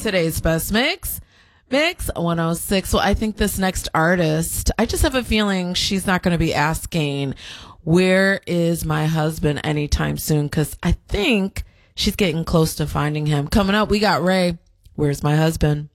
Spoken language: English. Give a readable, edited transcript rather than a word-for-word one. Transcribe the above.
today's best mix. Mix 106. Well, I think this next artist, I just have a feeling she's not going to be asking, where is my husband anytime soon? Because I think she's getting close to finding him. Coming up, we got Ray. Where's my husband?